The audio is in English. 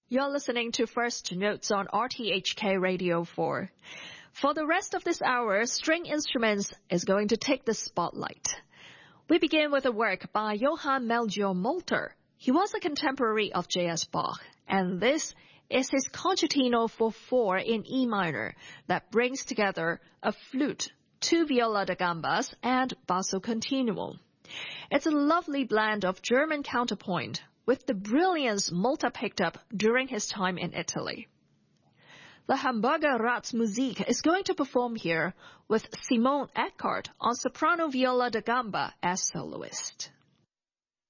You're listening to First Notes on RTHK Radio 4. For the rest of this hour, string instruments is going to take the spotlight. We begin with a work by Johann Melchior Molter. He was a contemporary of J.S. Bach, and this is his Concertino for 4 in E minor that brings together a flute, 2 viola da gambas, and basso continuo. It's a lovely blend of German counterpoint with the brilliance Molter picked up during his time in Italy. The Hamburger Ratsmusik is going to perform here with Simone Eckhart on soprano viola da gamba as soloist.